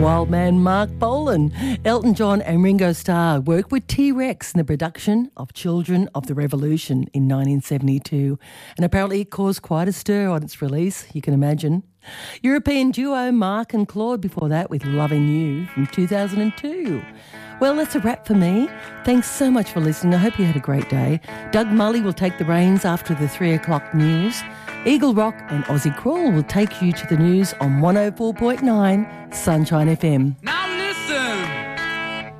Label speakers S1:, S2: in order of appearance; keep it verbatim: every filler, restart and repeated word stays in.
S1: Wild man Mark Bolan. Elton John and Ringo Starr worked with T-Rex in the production of Children of the Revolution in nineteen seventy-two, and apparently it caused quite a stir on its release, you can imagine. European duo Mark and Claude before that with Loving You from two thousand two. Well, that's a wrap for me. Thanks so much for listening. I hope you had a great day. Doug Mulley will take the reins after the three o'clock news. Eagle Rock and Aussie Crawl will take you to the news on one oh four point nine Sunshine F M.